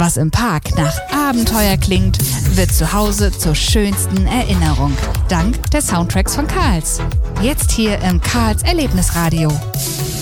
Was im Park nach Abenteuer klingt, wird zu Hause zur schönsten Erinnerung. Dank der Soundtracks von Karls. Jetzt hier im Karls Erlebnisradio.